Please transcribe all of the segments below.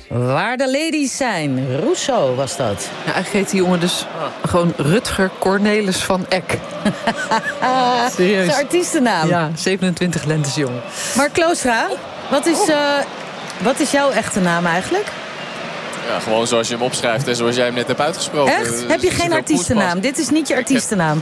Waar de ladies zijn. Rousseau was dat. Ja, eigenlijk heet die jongen dus gewoon Rutger Cornelis van Eck. Serieus. Zijn artiestennaam. Ja, 27 lentes jong. Mark Kloostra, wat is jouw echte naam eigenlijk? Ja, gewoon zoals je hem opschrijft en zoals jij hem net hebt uitgesproken. Echt? Heb je geen artiestennaam? Dit is niet je artiestennaam.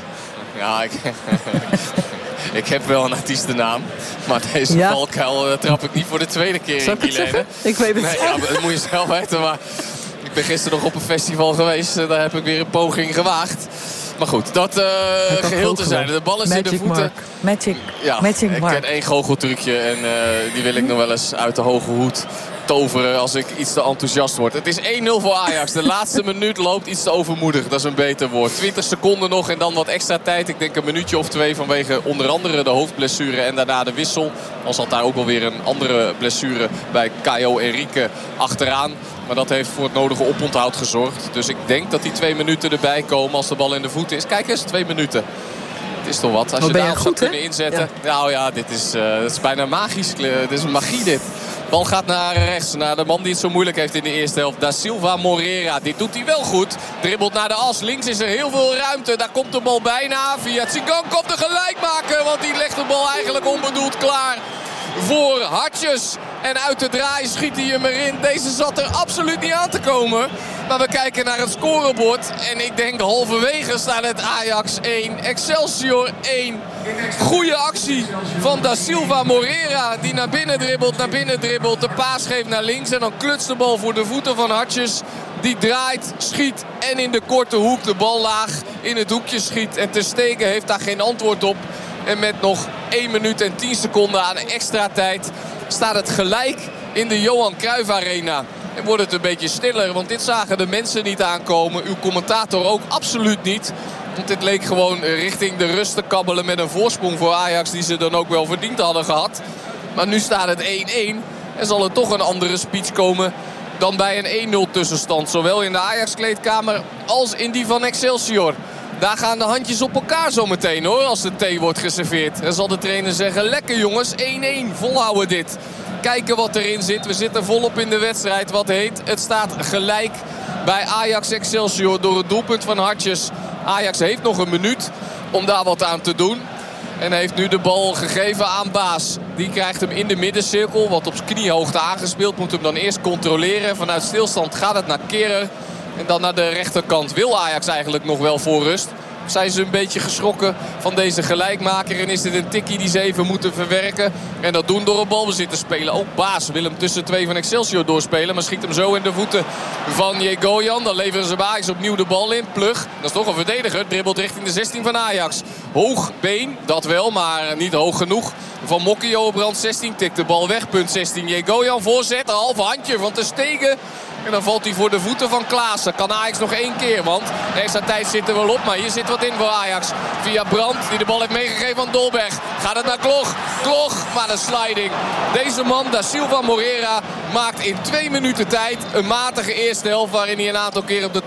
Ik heb wel een artiestennaam. Maar deze valkuil trap ik niet voor de tweede keer in, Kilene. Ik weet het. Nee, dat moet je zelf weten. Maar ik ben gisteren nog op een festival geweest. Daar heb ik weer een poging gewaagd. Maar goed, dat geheel terzijde. De bal is in de voeten. Magic ik Mark. ken één goocheltrucje. En die wil ik nog wel eens uit de hoge hoed toveren als ik iets te enthousiast word. Het is 1-0 voor Ajax. De laatste minuut loopt iets te overmoedig. Dat is een beter woord. 20 seconden nog en dan wat extra tijd. Ik denk een minuutje of 2 vanwege onder andere de hoofdblessure en daarna de wissel. Al zat daar ook wel weer een andere blessure bij Caio Henrique achteraan. Maar dat heeft voor het nodige oponthoud gezorgd. Dus ik denk dat die 2 minuten erbij komen als de bal in de voeten is. Kijk eens, 2 minuten. Het is toch wat. Als je daarop zou kunnen inzetten. Ja. Nou ja, dit is bijna magisch. Dit is magie dit. Bal gaat naar rechts, naar de man die het zo moeilijk heeft in de eerste helft. Da Silva Moreira, dit doet hij wel goed. Dribbelt naar de as, links is er heel veel ruimte. Daar komt de bal bijna. Via Tsigan komt de gelijkmaker, want die legt de bal eigenlijk onbedoeld klaar voor Hartjes. En uit de draai schiet hij hem erin. Deze zat er absoluut niet aan te komen. Maar we kijken naar het scorebord. En ik denk halverwege staat het Ajax 1, Excelsior 1. Goeie actie van Da Silva Moreira. Die naar binnen dribbelt. De paas geeft naar links. En dan klutst de bal voor de voeten van Hartjes. Die draait, schiet en in de korte hoek de bal laag in het hoekje schiet. En Ter Stegen heeft daar geen antwoord op. En met nog 1 minuut en 10 seconden aan extra tijd staat het gelijk in de Johan Cruijff Arena. En wordt het een beetje stiller, want dit zagen de mensen niet aankomen. Uw commentator ook absoluut niet. Want dit leek gewoon richting de rust te kabbelen met een voorsprong voor Ajax die ze dan ook wel verdiend hadden gehad. Maar nu staat het 1-1 en zal er toch een andere speech komen dan bij een 1-0 tussenstand. Zowel in de Ajax-kleedkamer als in die van Excelsior. Daar gaan de handjes op elkaar zometeen hoor, als de thee wordt geserveerd. Dan zal de trainer zeggen, lekker jongens, 1-1, volhouden dit. Kijken wat erin zit. We zitten volop in de wedstrijd. Wat heet, het staat gelijk bij Ajax Excelsior door het doelpunt van Hartjes. Ajax heeft nog een minuut om daar wat aan te doen. En heeft nu de bal gegeven aan Baas. Die krijgt hem in de middencirkel, wat op kniehoogte aangespeeld. Moet hem dan eerst controleren. Vanuit stilstand gaat het naar Kehrer. En dan naar de rechterkant wil Ajax eigenlijk nog wel voor rust. Zijn ze een beetje geschrokken van deze gelijkmaker. En is dit een tikkie die ze even moeten verwerken. En dat doen door een balbezit te spelen. Ook Baas wil hem tussen 2 van Excelsior doorspelen. Maar schiet hem zo in de voeten van Jegoyan. Dan leveren ze bij Ajax opnieuw de bal in. Plug, dat is toch een verdediger. Dribbelt richting de 16 van Ajax. Hoog been, dat wel, maar niet hoog genoeg. Van Mokkio op rand 16 tikt de bal weg. Punt 16. Jegoyan voorzet. Een half handje van Ter Stegen. En dan valt hij voor de voeten van Klaassen. Kan Ajax nog 1 keer, want de extra tijd zit er wel op. Maar hier zit wat in voor Ajax. Via Brandt, die de bal heeft meegegeven aan Dolberg. Gaat het naar Klog. Klog, maar de sliding. Deze man, Da Silva Moreira, maakt in 2 minuten tijd een matige eerste helft. Waarin hij een aantal keer op de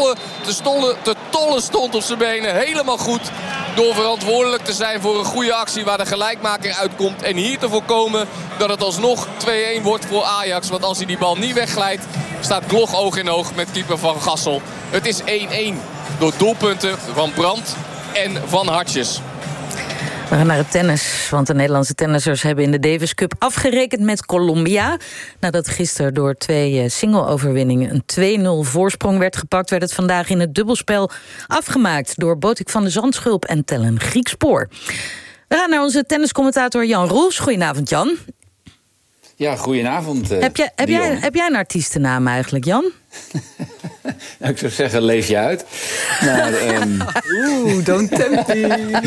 tollen stond op zijn benen. Helemaal goed. Door verantwoordelijk te zijn voor een goede actie waar de gelijkmaker uitkomt. En hier te voorkomen dat het alsnog 2-1 wordt voor Ajax. Want als hij die bal niet wegglijdt, staat Glog oog in oog met keeper Van Gassel. Het is 1-1 door doelpunten van Brandt en van Hartjes. We gaan naar het tennis, want de Nederlandse tennissers hebben in de Davis Cup afgerekend met Colombia. Nadat gisteren door 2 single-overwinningen een 2-0 voorsprong werd gepakt, werd het vandaag in het dubbelspel afgemaakt door Botik van de Zandschulp en Tellen Griekspoor. We gaan naar onze tenniscommentator Jan Roels. Goedenavond, Jan. Ja, goedenavond. Heb jij een artiestennaam eigenlijk, Jan? Nou, ik zou zeggen, leef je uit. Maar, don't tempt me.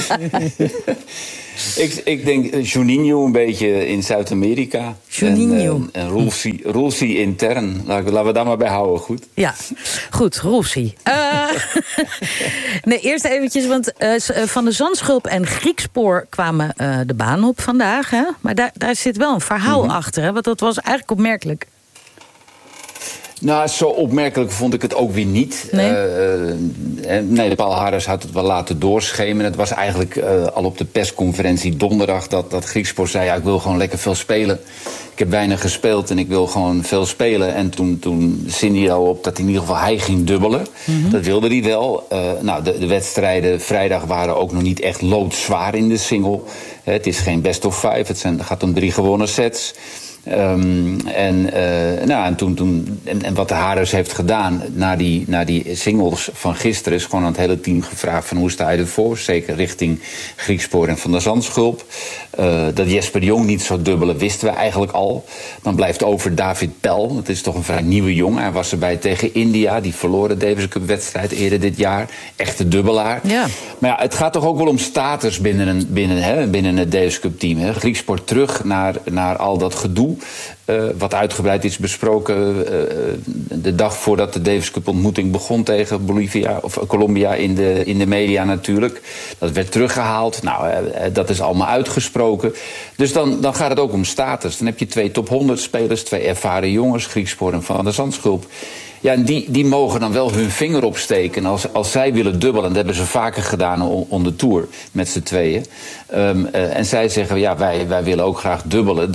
Ik denk Juninho een beetje in Zuid-Amerika. Juninho. En Roelsi intern. Laten we daar maar bij houden, goed? Ja, goed, Roelsi. Nee, eerst eventjes, want Van de Zandschulp en Griekspoor kwamen de baan op vandaag. Hè? Maar daar zit wel een verhaal achter, hè? Want dat was eigenlijk opmerkelijk. Nou, zo opmerkelijk vond ik het ook weer niet. Nee? Paul Hares had het wel laten doorschemen. Het was eigenlijk al op de persconferentie donderdag dat Griekspoor zei... ja, ik wil gewoon lekker veel spelen. Ik heb weinig gespeeld en ik wil gewoon veel spelen. En toen zinde hij al op dat in ieder geval hij ging dubbelen. Mm-hmm. Dat wilde hij wel. De wedstrijden vrijdag waren ook nog niet echt loodzwaar in de single. Het is geen best of 5, het gaat om 3 gewonnen sets... En wat de Hares heeft gedaan na die singles van gisteren... is gewoon aan het hele team gevraagd van hoe sta je ervoor? Zeker richting Griekspoor en Van der Zandschulp. Dat Jesper de Jong niet zou dubbelen wisten we eigenlijk al. Dan blijft over David Pel. Dat is toch een vrij nieuwe jongen. Hij was erbij tegen India. Die verloren de Davis Cup wedstrijd eerder dit jaar. Echte dubbelaar. Ja. Maar ja, het gaat toch ook wel om status binnen het Davis Cup team. Hè? Griekspoor terug naar al dat gedoe. Wat uitgebreid is besproken de dag voordat de Davis Cup ontmoeting begon tegen Colombia in de media natuurlijk. Dat werd teruggehaald. Nou, dat is allemaal uitgesproken. Dus dan gaat het ook om status. Dan heb je 2 top 100 spelers, 2 ervaren jongens, Griekspoor en Van der Zandschulp. Ja, en die mogen dan wel hun vinger opsteken als zij willen dubbelen. Dat hebben ze vaker gedaan on de Tour met z'n tweeën. En zij zeggen, ja, wij willen ook graag dubbelen.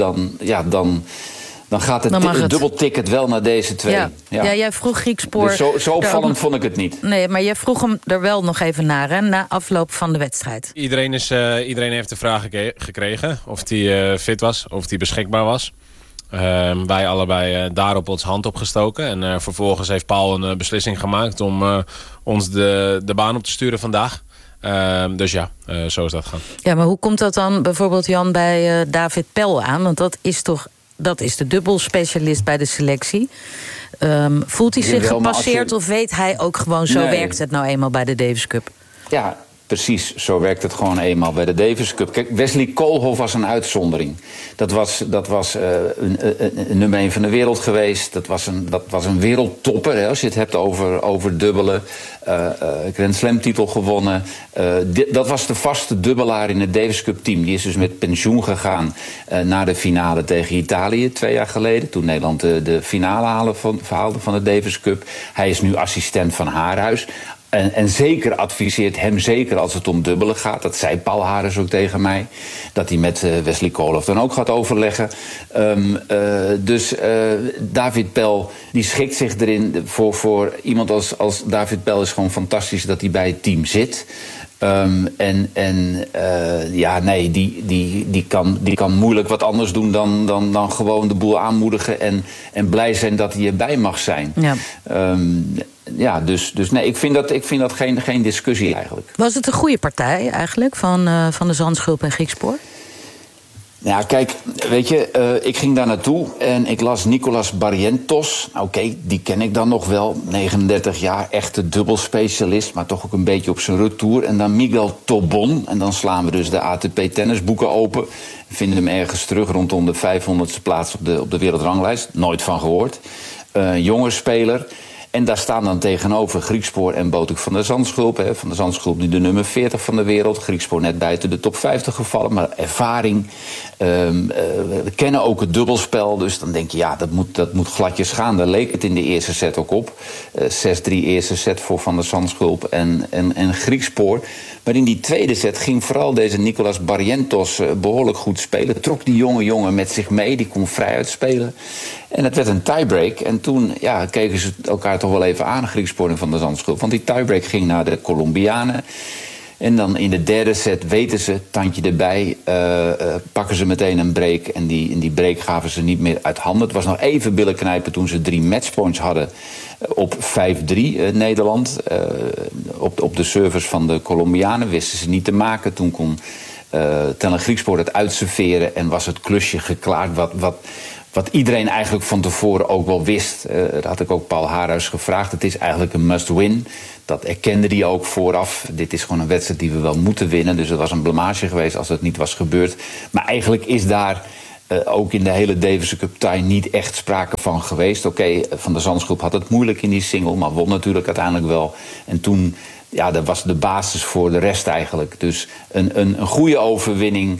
Dan gaat het dubbelticket wel naar deze twee. Ja, jij vroeg Griekspoor... Dus zo opvallend vond ik het niet. Nee, maar jij vroeg hem er wel nog even naar, hè, na afloop van de wedstrijd. Iedereen heeft de vraag gekregen of hij fit was, of hij beschikbaar was. Wij allebei daarop ons hand opgestoken. En vervolgens heeft Paul een beslissing gemaakt om ons de baan op te sturen vandaag. Dus ja, zo is dat gaan. Ja, maar hoe komt dat dan bijvoorbeeld, Jan, bij David Pel aan? Want dat is de dubbelspecialist bij de selectie. Voelt hij zich gepasseerd of weet hij ook gewoon... zo werkt het nou eenmaal bij de Davis Cup? Ja, precies. Zo werkt het gewoon eenmaal bij de Davis Cup. Kijk, Wesley Koolhof was een uitzondering. Dat was een nummer 1 van de wereld geweest. Dat was een wereldtopper, hè, als je het hebt over dubbelen. Grand Slam titel gewonnen. Dat was de vaste dubbelaar in het Davis Cup team. Die is dus met pensioen gegaan naar de finale tegen Italië 2 jaar geleden. Toen Nederland de finale haalde van de Davis Cup. Hij is nu assistent van Haarhuis. En zeker adviseert hem zeker als het om dubbelen gaat. Dat zei Paul Hares ook tegen mij. Dat hij met Wesley Koolhof dan ook gaat overleggen. Dus David Pel die schikt zich erin. Voor iemand als David Pel is gewoon fantastisch dat hij bij het team zit. Die kan moeilijk wat anders doen dan gewoon de boel aanmoedigen en blij zijn dat hij erbij mag zijn. Ja. Dus nee, ik vind dat geen discussie eigenlijk. Was het een goede partij eigenlijk van de Zandschulp en Griekspoor? Ja, kijk, weet je, ik ging daar naartoe en ik las Nicolas Barrientos. Oké, die ken ik dan nog wel. 39 jaar, echte dubbelspecialist, maar toch ook een beetje op zijn retour. En dan Miguel Tobon. En dan slaan we dus de ATP-tennisboeken open. Vinden hem ergens terug rondom de 500ste plaats op de wereldranglijst. Nooit van gehoord. Jonge speler. En daar staan dan tegenover Griekspoor en Botik van der Zandschulp. Hè. Van der Zandschulp nu de nummer 40 van de wereld. Griekspoor net buiten de top 50 gevallen. Maar ervaring. We kennen ook het dubbelspel. Dus dan denk je, ja, dat moet gladjes gaan. Daar leek het in de eerste set ook op. 6-3 eerste set voor Van der Zandschulp en Griekspoor. Maar in die tweede set ging vooral deze Nicolas Barrientos behoorlijk goed spelen. Trok die jonge jongen met zich mee. Die kon vrij uitspelen. En het werd een tiebreak. En toen keken ze elkaar toch wel even aan, Griekspoor en Van der Zandschulp. Want die tiebreak ging naar de Colombianen. En dan in de derde set weten ze, tandje erbij, pakken ze meteen een break. En die break gaven ze niet meer uit handen. Het was nog even billen knijpen toen ze 3 matchpoints hadden op 5-3 Nederland. Op de servers van de Colombianen wisten ze niet te maken. Toen kon Tellen Griekspoor het uitserveren en was het klusje geklaard wat iedereen eigenlijk van tevoren ook wel wist. Dat had ik ook Paul Haarhuis gevraagd. Het is eigenlijk een must-win. Dat erkende hij ook vooraf. Dit is gewoon een wedstrijd die we wel moeten winnen. Dus het was een blamage geweest als het niet was gebeurd. Maar eigenlijk is daar ook in de hele Davis Cup tie niet echt sprake van geweest. Oké, Van der Zandschulp had het moeilijk in die single, maar won natuurlijk uiteindelijk wel. En toen, dat was de basis voor de rest eigenlijk. Dus een goede overwinning.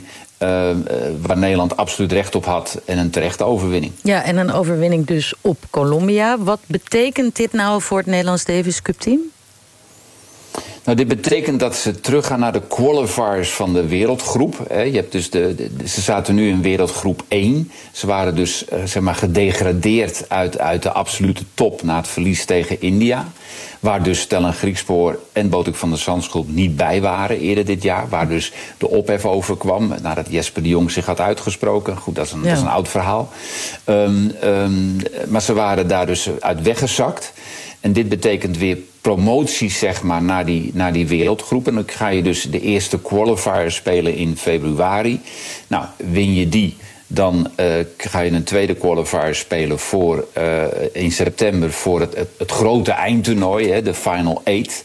waar Nederland absoluut recht op had en een terechte overwinning. Ja, en een overwinning dus op Colombia. Wat betekent dit nou voor het Nederlands Davis Cup team? Nou, dit betekent dat ze teruggaan naar de qualifiers van de wereldgroep. Je hebt dus ze zaten nu in wereldgroep 1. Ze waren dus gedegradeerd uit de absolute top na het verlies tegen India. Waar dus Stella Griekspoor en Botik van der Zandschulp niet bij waren eerder dit jaar. Waar dus de ophef over kwam nadat Jesper de Jong zich had uitgesproken. Goed, dat is een oud verhaal. Maar ze waren daar dus uit weggezakt. En dit betekent weer promotie, zeg maar, naar die wereldgroep. En dan ga je dus de eerste qualifier spelen in februari. Nou, win je die, dan ga je een tweede qualifier spelen in september voor het grote eindtoernooi, de Final 8.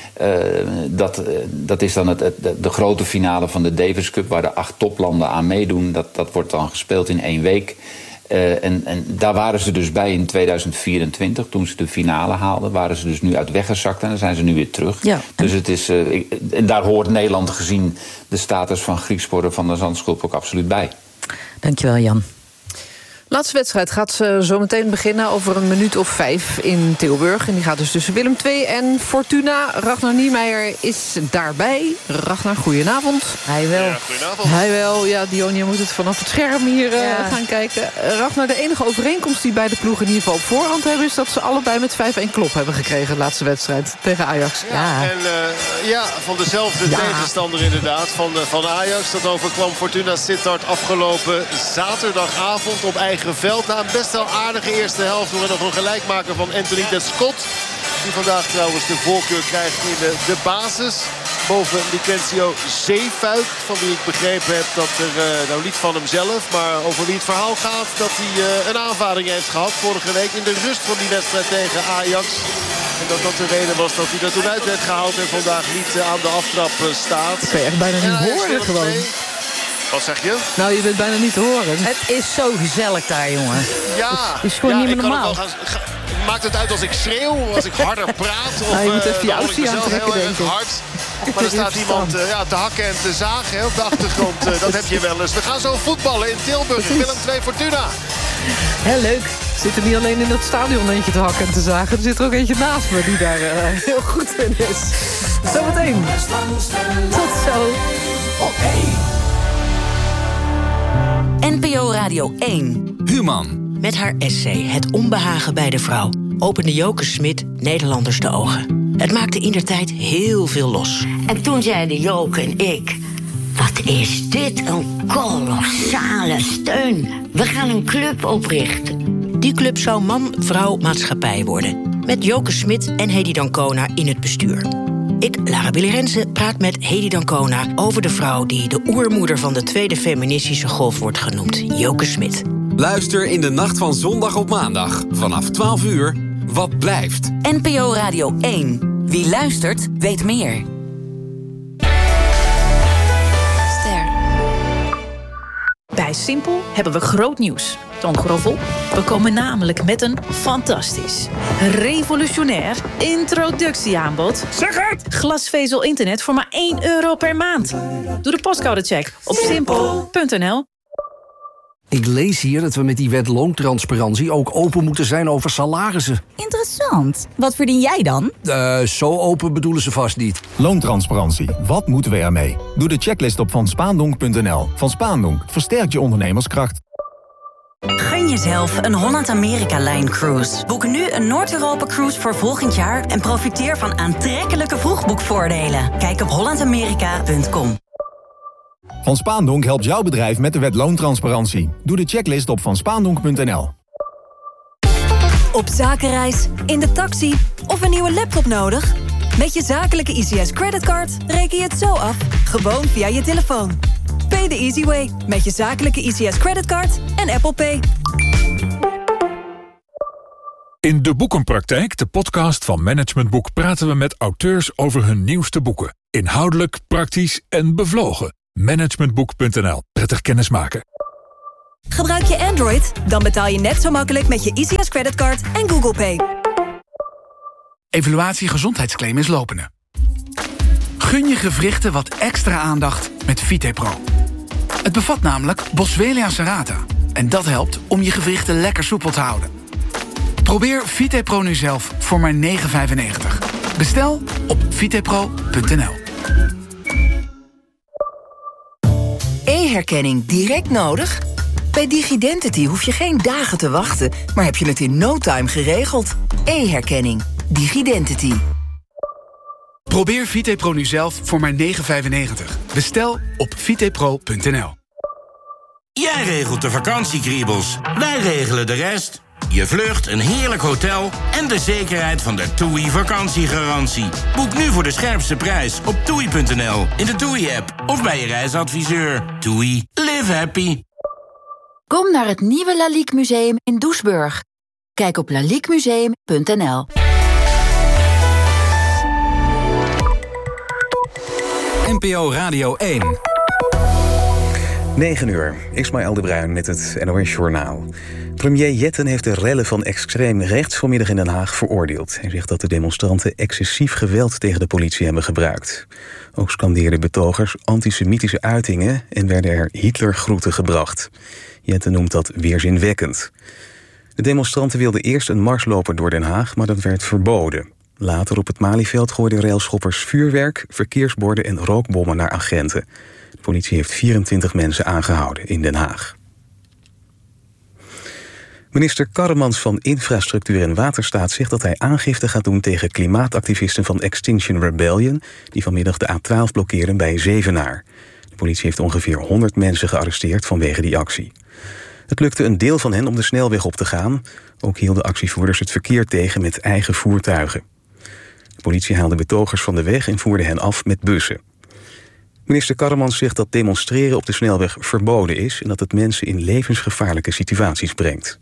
Dat is dan de grote finale van de Davis Cup, waar de 8 toplanden aan meedoen. Dat wordt dan gespeeld in 1 week. En daar waren ze dus bij in 2024, toen ze de finale haalden. Waren ze dus nu uit weggezakt en dan zijn ze nu weer terug. Ja. Dus het is, en daar hoort Nederland gezien de status van Griekspoor van der Zandschulp ook absoluut bij. Dankjewel, Jan. Laatste wedstrijd gaat zo meteen beginnen over een minuut of 5 in Tilburg. En die gaat dus tussen Willem II en Fortuna. Ragnar Niemeyer is daarbij. Ragnar, goedenavond. Hij wel. Ja, goedenavond. Hij wel. Ja, Dionia moet het vanaf het scherm hier gaan kijken. Ragnar, de enige overeenkomst die beide ploegen in ieder geval op voorhand hebben, is dat ze allebei met 5-1 klop hebben gekregen de laatste wedstrijd tegen Ajax. Ja. En van dezelfde tegenstander inderdaad, van Ajax. Dat overkwam Fortuna Sittard afgelopen zaterdagavond op eigen veld. Na een best wel aardige eerste helft door nog een gelijkmaker van Anthony Descott. Die vandaag trouwens de voorkeur krijgt in de basis. Boven Licencio Zeefuik, van wie ik begrepen heb dat er, nou niet van hemzelf, maar over wie het verhaal gaat, dat hij een aanvaring heeft gehad vorige week in de rust van die wedstrijd tegen Ajax. En dat de reden was dat hij er toen uit werd gehaald en vandaag niet aan de aftrap staat. Dat kun je echt bijna niet horen gewoon. Wat zeg je? Nou, je bent bijna niet te horen. Het is zo gezellig daar, jongen. Ja, het is gewoon niet meer normaal. Maakt het uit als ik schreeuw, als ik harder praat? Of je moet even je outfit aantrekken, heel erg hard. Maar er staat iemand te hakken en te zagen op de achtergrond. Dat heb je wel eens. We gaan zo voetballen in Tilburg. Willem II Fortuna. Heel leuk. Zit er niet alleen in het stadion eentje te hakken en te zagen. Er zit er ook eentje naast me die daar heel goed in is. Zometeen. Tot zo. NPO Radio 1. Human. Met haar essay Het onbehagen bij de vrouw opende Joke Smit Nederlanders de ogen. Het maakte indertijd heel veel los. En toen zeiden Joke en ik, wat is dit een kolossale steun. We gaan een club oprichten. Die club zou man-vrouw maatschappij worden. Met Joke Smit en Hedy Dancona in het bestuur. Ik, Lara Willy Rensen, praat met Hedy Dancona over de vrouw die de oermoeder van de tweede feministische golf wordt genoemd, Joke Smit. Luister in de nacht van zondag op maandag vanaf 12 uur. Wat blijft? NPO Radio 1. Wie luistert, weet meer. Bij Simpel hebben we groot nieuws. Toon Groffel, we komen namelijk met een fantastisch, revolutionair introductieaanbod. Zeg het! Glasvezel internet voor maar €1 per maand. Doe de postcodecheck op simpel.nl. Ik lees hier dat we met die wet loontransparantie ook open moeten zijn over salarissen. Interessant. Wat verdien jij dan? Zo open bedoelen ze vast niet. Loontransparantie. Wat moeten we ermee? Doe de checklist op vanspaandonk.nl. Van Spaandonk versterkt je ondernemerskracht. Gun jezelf een Holland-Amerika-lijn-cruise. Boek nu een Noord-Europa-cruise voor volgend jaar en profiteer van aantrekkelijke vroegboekvoordelen. Kijk op hollandamerika.com. Van Spaandonk helpt jouw bedrijf met de wet loontransparantie. Doe de checklist op vanspaandonk.nl. Op zakenreis, in de taxi of een nieuwe laptop nodig? Met je zakelijke ICS creditcard reken je het zo af, gewoon via je telefoon. Pay the easy way met je zakelijke ICS creditcard en Apple Pay. In De Boekenpraktijk, de podcast van Management Boek, praten we met auteurs over hun nieuwste boeken. Inhoudelijk, praktisch en bevlogen. Managementboek.nl. Prettig kennismaken. Gebruik je Android? Dan betaal je net zo makkelijk met je ICS creditcard en Google Pay. Evaluatie gezondheidsclaim is lopende. Gun je gewrichten wat extra aandacht met VitePro. Het bevat namelijk Boswellia serrata. En dat helpt om je gewrichten lekker soepel te houden. Probeer VitePro nu zelf voor maar €9,95. Bestel op vitepro.nl. E-herkenning direct nodig? Bij DigiDentity hoef je geen dagen te wachten, maar heb je het in no time geregeld. E-herkenning. DigiDentity. Probeer VitePro nu zelf voor maar €9,95. Bestel op vitepro.nl. Jij regelt de vakantiekriebels, wij regelen de rest. Je vlucht, een heerlijk hotel en de zekerheid van de TUI vakantiegarantie. Boek nu voor de scherpste prijs op TUI.nl, in de TUI-app of bij je reisadviseur. TUI. Live happy. Kom naar het nieuwe Lalique Museum in Doesburg. Kijk op laliquemuseum.nl. NPO Radio 1. 9 uur. Ismaël de Bruin met het NOS Journaal. Premier Jetten heeft de rellen van extreem rechts vanmiddag in Den Haag veroordeeld. Hij zegt dat de demonstranten excessief geweld tegen de politie hebben gebruikt. Ook scandeerden betogers antisemitische uitingen en werden er Hitlergroeten gebracht. Jetten noemt dat weerzinwekkend. De demonstranten wilden eerst een mars lopen door Den Haag, maar dat werd verboden. Later op het Malieveld gooiden railschoppers vuurwerk, verkeersborden en rookbommen naar agenten. De politie heeft 24 mensen aangehouden in Den Haag. Minister Karremans van Infrastructuur en Waterstaat zegt dat hij aangifte gaat doen tegen klimaatactivisten van Extinction Rebellion, die vanmiddag de A12 blokkeren bij Zevenaar. De politie heeft ongeveer 100 mensen gearresteerd vanwege die actie. Het lukte een deel van hen om de snelweg op te gaan. Ook hielden actievoerders het verkeer tegen met eigen voertuigen. De politie haalde betogers van de weg en voerde hen af met bussen. Minister Karremans zegt dat demonstreren op de snelweg verboden is en dat het mensen in levensgevaarlijke situaties brengt.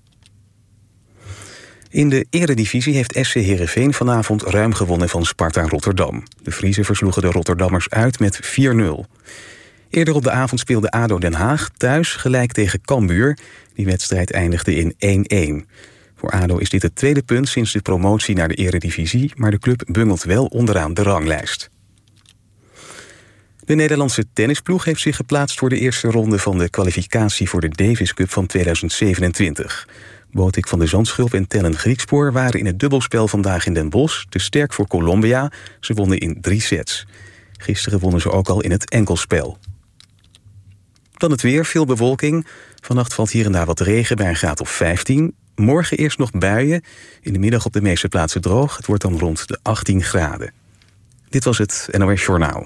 In de Eredivisie heeft SC Heerenveen vanavond ruim gewonnen van Sparta Rotterdam. De Friezen versloegen de Rotterdammers uit met 4-0. Eerder op de avond speelde ADO Den Haag thuis gelijk tegen Cambuur. Die wedstrijd eindigde in 1-1. Voor ADO is dit het tweede punt sinds de promotie naar de Eredivisie, maar de club bungelt wel onderaan de ranglijst. De Nederlandse tennisploeg heeft zich geplaatst voor de eerste ronde van de kwalificatie voor de Davis Cup van 2027. Botik van de Zandschulp en Tellen Griekspoor waren in het dubbelspel vandaag in Den Bosch te sterk voor Colombia. Ze wonnen in 3 sets. Gisteren wonnen ze ook al in het enkelspel. Dan het weer, veel bewolking. Vannacht valt hier en daar wat regen bij een graad of 15. Morgen eerst nog buien. In de middag op de meeste plaatsen droog. Het wordt dan rond de 18 graden. Dit was het NOS Journaal.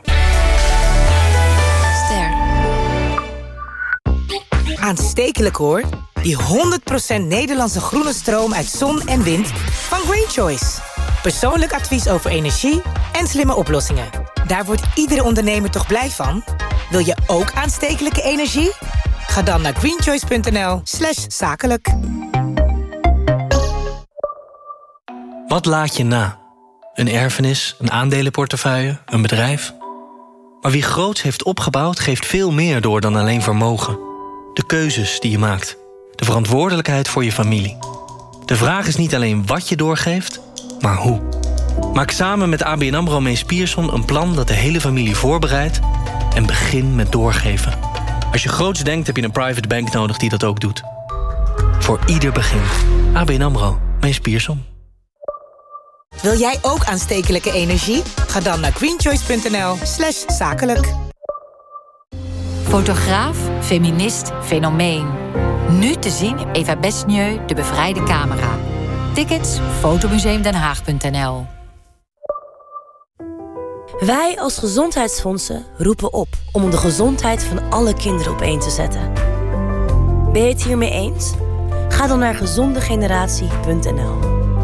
Aanstekelijk hoor. Die 100% Nederlandse groene stroom uit zon en wind van Green Choice. Persoonlijk advies over energie en slimme oplossingen. Daar wordt iedere ondernemer toch blij van? Wil je ook aanstekelijke energie? Ga dan naar greenchoice.nl/zakelijk. Wat laat je na? Een erfenis, een aandelenportefeuille, een bedrijf? Maar wie groots heeft opgebouwd, geeft veel meer door dan alleen vermogen. De keuzes die je maakt. De verantwoordelijkheid voor je familie. De vraag is niet alleen wat je doorgeeft, maar hoe. Maak samen met ABN AMRO Mees Pierson een plan dat de hele familie voorbereidt en begin met doorgeven. Als je groots denkt, heb je een private bank nodig die dat ook doet. Voor ieder begin. ABN AMRO Mees Pierson. Wil jij ook aanstekelijke energie? Ga dan naar greenchoice.nl/zakelijk. Fotograaf, feminist, fenomeen. Nu te zien Eva Besnieu, De Bevrijde Camera. Tickets fotomuseumdenhaag.nl. Wij als gezondheidsfondsen roepen op om de gezondheid van alle kinderen op één te zetten. Ben je het hiermee eens? Ga dan naar gezondegeneratie.nl.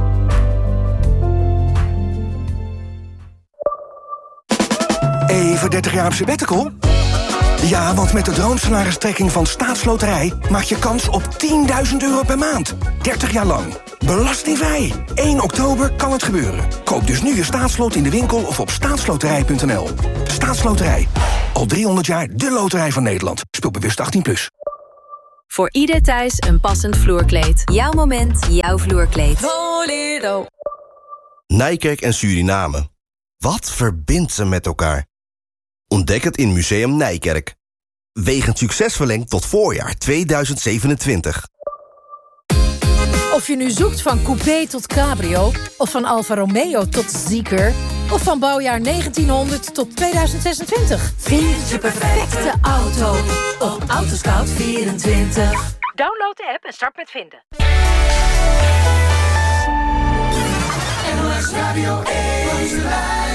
Even 30 jaar op sabbatical? Ja, want met de droomsalaristrekking van Staatsloterij maak je kans op €10.000 per maand. 30 jaar lang. Belastingvrij. 1 oktober kan het gebeuren. Koop dus nu je staatslot in de winkel of op staatsloterij.nl. Staatsloterij. Al 300 jaar de loterij van Nederland. Speel bewust 18+. Voor ieder thuis een passend vloerkleed. Jouw moment, jouw vloerkleed. Bolero. Nijkerk en Suriname. Wat verbindt ze met elkaar? Ontdek het in Museum Nijkerk. Wegend succes verlengd tot voorjaar 2027. Of je nu zoekt van coupé tot cabrio, of van Alfa Romeo tot Zeekr, of van bouwjaar 1900 tot 2026. Vind je perfecte auto op Autoscout24. Download de app en start met vinden. NOS Radio 1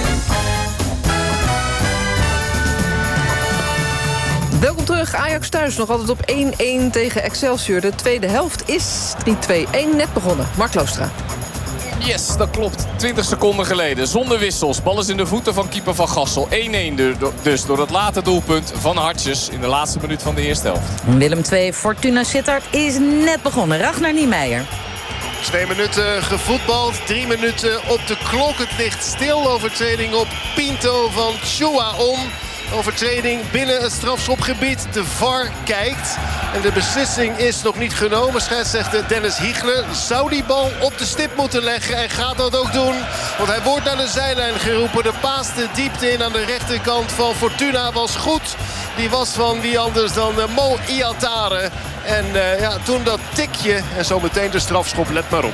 Welkom terug. Ajax thuis nog altijd op 1-1 tegen Excelsior. De tweede helft is 3-2-1 net begonnen. Mark Loostra. Yes, dat klopt. 20 seconden geleden. Zonder wissels. Bal is in de voeten van keeper Van Gassel. 1-1 dus door het late doelpunt van Hartjes in de laatste minuut van de eerste helft. Willem II, Fortuna Sittard is net begonnen. Ragnar Niemeyer. 2 minuten gevoetbald, 3 minuten op de klok. Het ligt stil. Overtreding op Pinto van Chouaon. Overtreding binnen het strafschopgebied. De VAR kijkt. En de beslissing is nog niet genomen. Scheidsrechter Dennis Hiegler zou die bal op de stip moeten leggen. En gaat dat ook doen. Want hij wordt naar de zijlijn geroepen. De paas de diepte in aan de rechterkant van Fortuna was goed. Die was van wie anders dan Mo Iatare. En toen dat tikje. En zo meteen de strafschop. Let maar op.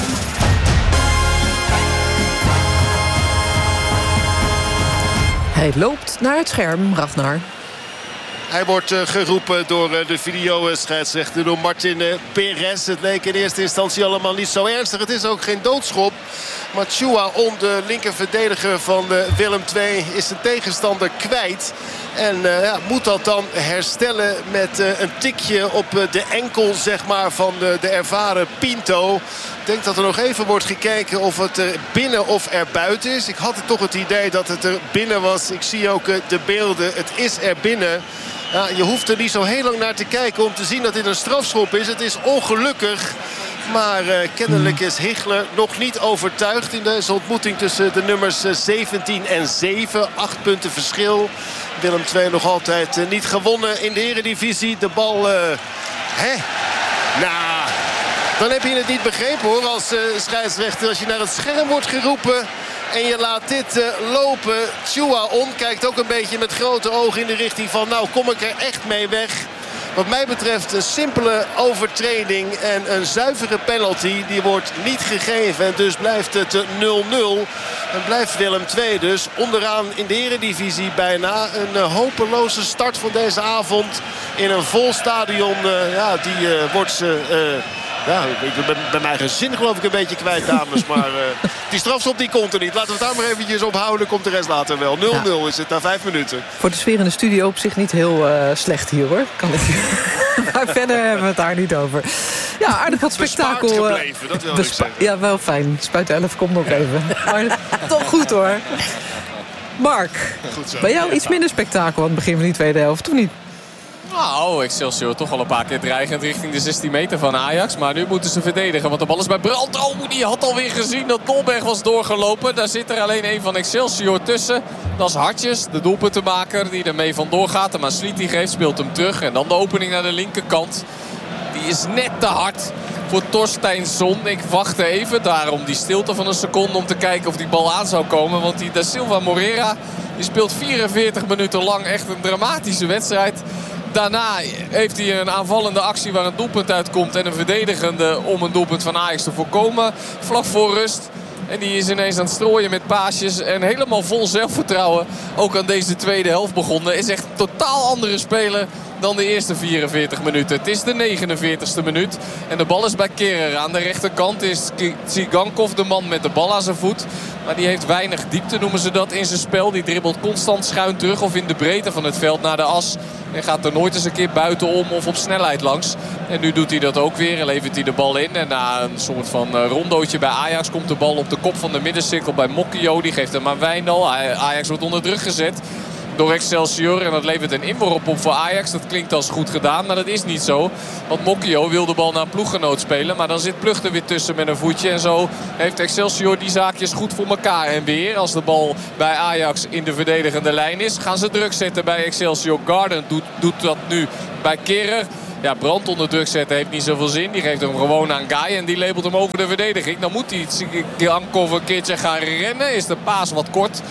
Hij loopt naar het scherm, Ragnar. Hij wordt geroepen door de videoscheidsrechter, door Martin Perez. Het leek in eerste instantie allemaal niet zo ernstig. Het is ook geen doodschop. Maar Chouaon, de linkerverdediger van Willem II, is zijn tegenstander kwijt. En moet dat dan herstellen met een tikje op de enkel zeg maar, van de ervaren Pinto. Ik denk dat er nog even wordt gekeken of het er binnen of er buiten is. Ik had toch het idee dat het er binnen was. Ik zie ook de beelden. Het is er binnen. Ja, je hoeft er niet zo heel lang naar te kijken om te zien dat dit een strafschop is. Het is ongelukkig. Maar kennelijk is Hiegler nog niet overtuigd in deze ontmoeting tussen de nummers 17 en 7. 8 punten verschil. Willem II nog altijd niet gewonnen in de Eredivisie. De bal... dan heb je het niet begrepen hoor als scheidsrechter. Als je naar het scherm wordt geroepen en je laat dit lopen. Chouaon kijkt ook een beetje met grote ogen in de richting van... nou, kom ik er echt mee weg. Wat mij betreft een simpele overtreding en een zuivere penalty. Die wordt niet gegeven en dus blijft het 0-0. En blijft Willem II dus onderaan in de Eredivisie bijna. Een hopeloze start van deze avond in een vol stadion. Die wordt... ik ben bij mijn gezin geloof ik een beetje kwijt, dames. Maar die strafschop die komt er niet. Laten we het daar maar eventjes op houden. Komt de rest later wel. 0-0 is het na 5 minuten. Voor de sfeer in de studio op zich niet heel slecht hier hoor. Kan ik... maar verder hebben we het daar niet over. Ja, aardig wat spektakel. Gebleven, dat wil ik zeggen. Ja, wel fijn. Spuit 11 komt nog even. Maar toch goed hoor. Mark, bij jou iets minder spektakel aan het begin van die tweede helft, of niet? Nou, Excelsior toch al een paar keer dreigend richting de 16 meter van Ajax. Maar nu moeten ze verdedigen, want de bal is bij Brandt. Oh, die had alweer gezien dat Dolberg was doorgelopen. Daar zit er alleen één van Excelsior tussen. Dat is Hartjes, de doelpuntenmaker die ermee vandoor gaat. De Maasliet die geeft, speelt hem terug. En dan de opening naar de linkerkant. Die is net te hard voor Torsteinsson. Ik wachtte even, daarom die stilte van een seconde om te kijken of die bal aan zou komen. Want die Da Silva Moreira die speelt 44 minuten lang echt een dramatische wedstrijd. Daarna heeft hij een aanvallende actie waar een doelpunt uitkomt. En een verdedigende om een doelpunt van Ajax te voorkomen. Vlak voor rust. En die is ineens aan het strooien met paasjes. En helemaal vol zelfvertrouwen. Ook aan deze tweede helft begonnen. Is echt een totaal andere speler dan de eerste 44 minuten. Het is de 49ste minuut. En de bal is bij Kehrer. Aan de rechterkant is Tsigankov de man met de bal aan zijn voet. Maar die heeft weinig diepte, noemen ze dat, in zijn spel. Die dribbelt constant schuin terug of in de breedte van het veld naar de as. En gaat er nooit eens een keer buitenom of op snelheid langs. En nu doet hij dat ook weer en levert hij de bal in. En na een soort van rondootje bij Ajax komt de bal op de kop van de middencirkel bij Mokio. Die geeft hem aan Wijndal. Ajax wordt onder druk gezet door Excelsior. En dat levert een inworp op voor Ajax. Dat klinkt als goed gedaan, maar dat is niet zo. Want Mokio wil de bal naar een ploeggenoot spelen. Maar dan zit Plug er weer tussen met een voetje. En zo heeft Excelsior die zaakjes goed voor elkaar. En weer, als de bal bij Ajax in de verdedigende lijn is, gaan ze druk zetten bij Excelsior. Garden doet dat nu bij Kehrer. Ja, Brandt onder druk zetten heeft niet zoveel zin. Die geeft hem gewoon aan Guy en die labelt hem over de verdediging. Dan moet hij Tsigankov een keertje gaan rennen. Is de paas wat kort.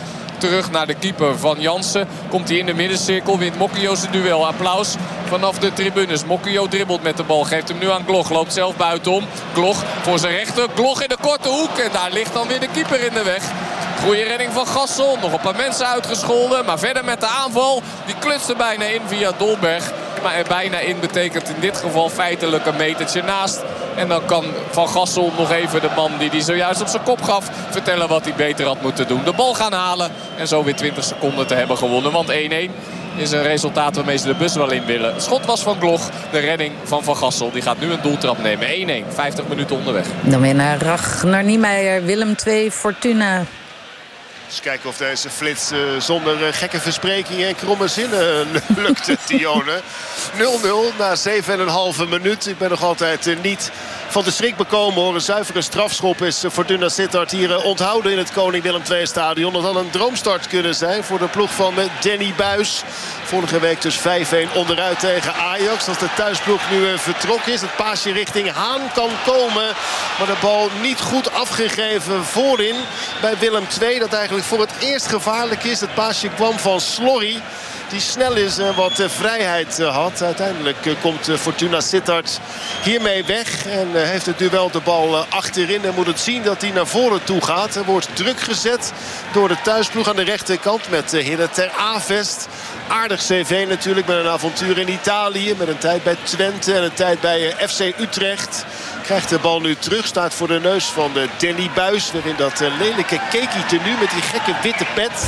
terug naar de keeper van Jansen. Komt hij in de middencirkel, wint Mokio zijn duel. Applaus vanaf de tribunes. Mokio dribbelt met de bal, geeft hem nu aan Gloch. Loopt zelf buitenom. Gloch voor zijn rechter. Gloch in de korte hoek. En daar ligt dan weer de keeper in de weg. Goeie redding van Gassel. Nog een paar mensen uitgescholden. Maar verder met de aanval. Die klutst er bijna in via Dolberg. Maar er bijna in betekent in dit geval feitelijk een metertje naast. En dan kan Van Gassel nog even de man die zojuist op zijn kop gaf vertellen wat hij beter had moeten doen. De bal gaan halen en zo weer 20 seconden te hebben gewonnen. Want 1-1 is een resultaat waarmee ze de bus wel in willen. Het schot was van Gloch, de redding van Gassel. Die gaat nu een doeltrap nemen. 1-1, 50 minuten onderweg. Dan weer naar Ragnar Niemeyer, Willem 2, Fortuna. Dus kijken of deze flits zonder gekke versprekingen en kromme zinnen lukt, Tione. 0-0 na 7,5 minuut. Ik ben nog altijd niet van de schrik bekomen, hoor. Een zuivere strafschop is Fortuna Sittard hier onthouden in het Koning Willem II stadion. Dat had een droomstart kunnen zijn voor de ploeg van Danny Buis. Vorige week dus 5-1 onderuit tegen Ajax. Als de thuisploeg nu vertrokken is, het paasje richting Haan kan komen. Maar de bal niet goed afgegeven voorin bij Willem II. Dat eigenlijk voor het eerst gevaarlijk is. Het paasje kwam van Slorry, die snel is en wat vrijheid had. Uiteindelijk komt Fortuna Sittard hiermee weg. En heeft het duel de bal achterin. En moet het zien dat hij naar voren toe gaat. Er wordt druk gezet door de thuisploeg aan de rechterkant met Hidde ter Avest. Aardig cv natuurlijk, met een avontuur in Italië. Met een tijd bij Twente en een tijd bij FC Utrecht. Krijgt de bal nu terug, staat voor de neus van Danny Buis. Weer in dat lelijke cakey tenue met die gekke witte pet.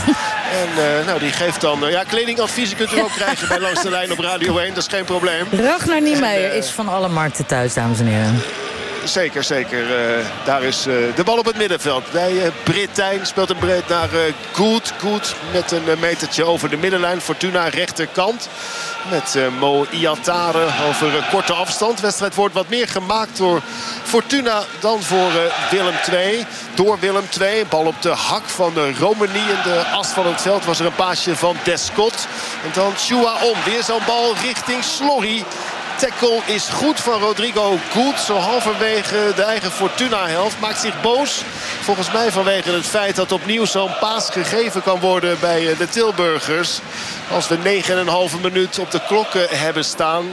En die geeft dan... kledingadviezen kunt u ook krijgen bij Langs de Lijn op Radio 1. Dat is geen probleem. Ragnar Niemeyer is van alle markten thuis, dames en heren. Zeker. Daar is de bal op het middenveld. Bij Brittijn speelt een breed naar Goed. Goed met een metertje over de middenlijn. Fortuna rechterkant. Met Mo Iatare over korte afstand. De wedstrijd wordt wat meer gemaakt door Fortuna dan voor Willem II. Door Willem II. Bal op de hak van Romani. In de as van het veld was er een paasje van Descott. En dan Chua om. Weer zo'n bal richting Slorry. Tackle is goed van Rodrigo Goed. Zo halverwege de eigen Fortuna-helft. Maakt zich boos. Volgens mij vanwege het feit dat opnieuw zo'n paas gegeven kan worden bij de Tilburgers. Als we 9,5 minuut op de klok hebben staan.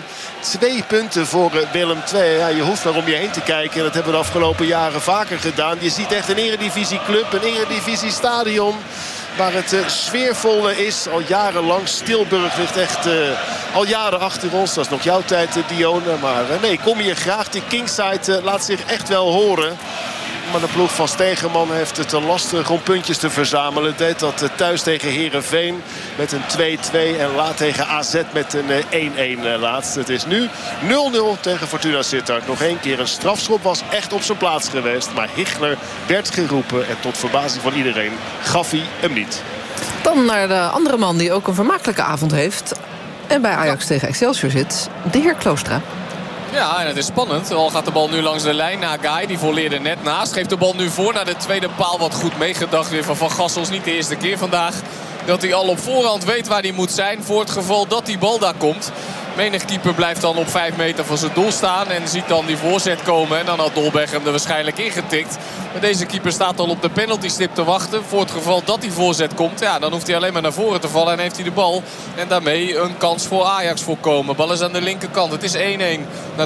2 punten voor Willem II. Ja, je hoeft maar om je heen te kijken. En dat hebben we de afgelopen jaren vaker gedaan. Je ziet echt een eredivisieclub, een eredivisiestadion. Waar het sfeervol is, al jarenlang. Tilburg ligt echt al jaren achter ons. Dat is nog jouw tijd, Dione. Maar nee, kom hier graag. Die Kingside laat zich echt wel horen. Maar de ploeg van Stegeman heeft het lastig om puntjes te verzamelen. Deed dat thuis tegen Heerenveen met een 2-2. En laat tegen AZ met een 1-1 laatst. Het is nu 0-0 tegen Fortuna Sittard. Nog 1 keer een strafschop was echt op zijn plaats geweest. Maar Hichler werd geroepen. En tot verbazing van iedereen gaf hij hem niet. Dan naar de andere man die ook een vermakelijke avond heeft. En bij Ajax tegen Excelsior zit. De heer Kloostra. Ja, en het is spannend. Al gaat de bal nu langs de lijn naar Guy. Die volleerde net naast. Geeft de bal nu voor naar de tweede paal. Wat goed meegedacht weer van Gassel. Niet de eerste keer vandaag dat hij al op voorhand weet waar hij moet zijn. Voor het geval dat die bal daar komt. Menig keeper blijft dan op 5 meter van zijn doel staan. En ziet dan die voorzet komen. En dan had Dolberg hem er waarschijnlijk ingetikt. Maar deze keeper staat al op de penaltystip te wachten. Voor het geval dat die voorzet komt. Ja, dan hoeft hij alleen maar naar voren te vallen. En heeft hij de bal. En daarmee een kans voor Ajax voorkomen. Bal is aan de linkerkant. Het is 1-1. Na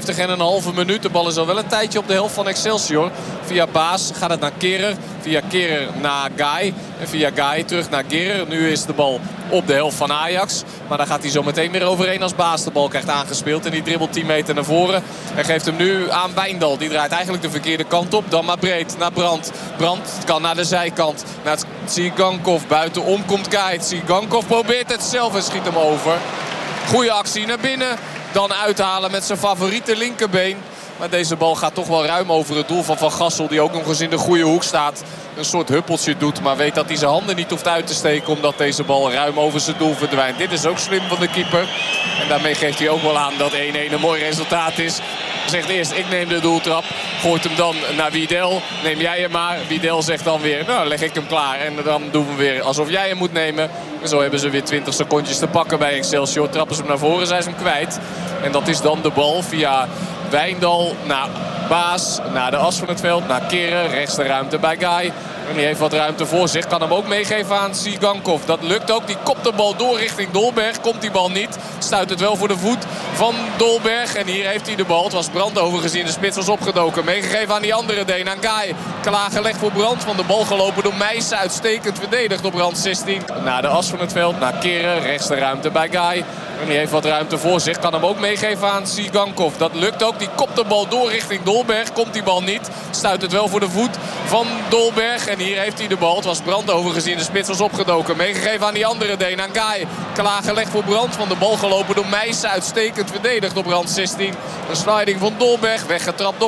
53,5 minuut. De bal is al wel een tijdje op de helft van Excelsior. Via Baas gaat het naar Kehrer. Via Kehrer naar Guy. En via Guy terug naar Kehrer. Nu is de bal op de helft van Ajax. Maar daar gaat hij zo meteen weer overheen als Baas de bal krijgt aangespeeld. En die dribbelt 10 meter naar voren. En geeft hem nu aan Wijndal. Die draait eigenlijk de verkeerde kant op. Dan maar breed naar Brandt. Brandt kan naar de zijkant. Naar Tsigankov. Buitenom komt Guy. Tsigankov probeert het zelf en schiet hem over. Goeie actie naar binnen. Dan uithalen met zijn favoriete linkerbeen. Maar deze bal gaat toch wel ruim over het doel van Gassel. Die ook nog eens in de goede hoek staat. Een soort huppeltje doet. Maar weet dat hij zijn handen niet hoeft uit te steken. Omdat deze bal ruim over zijn doel verdwijnt. Dit is ook slim van de keeper. En daarmee geeft hij ook wel aan dat 1-1 een mooi resultaat is. Zegt eerst ik neem de doeltrap. Gooit hem dan naar Wiedel. Neem jij hem maar. Wiedel zegt dan weer nou leg ik hem klaar. En dan doen we weer alsof jij hem moet nemen. En zo hebben ze weer 20 secondjes te pakken bij Excelsior. Trappen ze hem naar voren. Zijn ze hem kwijt. En dat is dan de bal via Wijndal naar Baas naar de as van het veld, naar Keren. Rechts de ruimte bij Guy. En die heeft wat ruimte voor zich. Kan hem ook meegeven aan Sigankov. Dat lukt ook. Die kopt de bal door richting Dolberg. Komt die bal niet. Stuit het wel voor de voet van Dolberg. En hier heeft hij de bal. Het was Brandt overigens in de spits was opgedoken. Meegegeven aan die andere Deen, aan Guy. Klaargelegd voor Brandt. Van de bal gelopen door Meijsen. Uitstekend verdedigd op rand 16. Naar de as van het veld, naar Keren. Rechts de ruimte bij Guy. En die heeft wat ruimte voor zich. Kan hem ook meegeven aan Sigankov. Dat lukt ook. Die kopt de bal door richting Dolberg. Komt die bal niet. Stuit het wel voor de voet van Dolberg. En hier heeft hij de bal. Het was Brandt overigens in de spits was opgedoken. Meegegeven aan die andere Deen, aan Guy. Klaargelegd voor Brandt. Van de bal gelopen door Meijsen. Uitstekend verdedigd op rand 16. Een sliding van Dolberg. Weggetrapt door